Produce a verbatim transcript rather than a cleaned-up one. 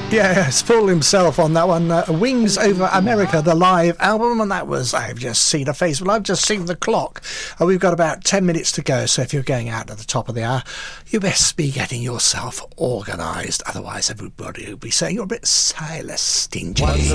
Yeah, it's Paul himself on that one. Uh, Wings Over America, the live album, and that was I've Just Seen a Face. Well, I've just seen the clock. Uh, we've got about ten minutes to go, so if you're going out at the top of the hour, you best be getting yourself organised. Otherwise, everybody will be saying you're a bit Silas stingy. Once